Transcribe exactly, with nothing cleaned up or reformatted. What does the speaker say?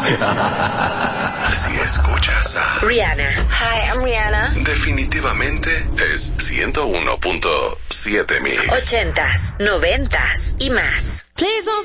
Si escuchas a Rihanna. Hi, I'm Rihanna. definitivamente es ciento uno punto siete Mix. Ochentas, noventas y más. Please don't